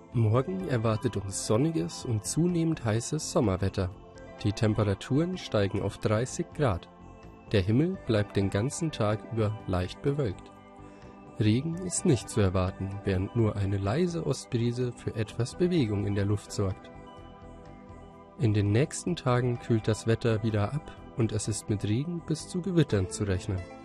Morgen erwartet uns sonniges und zunehmend heißes Sommerwetter. Die Temperaturen steigen auf 30 Grad. Der Himmel bleibt den ganzen Tag über leicht bewölkt. Regen ist nicht zu erwarten, während nur eine leise Ostbrise für etwas Bewegung in der Luft sorgt. In den nächsten Tagen kühlt das Wetter wieder ab und es ist mit Regen bis zu Gewittern zu rechnen.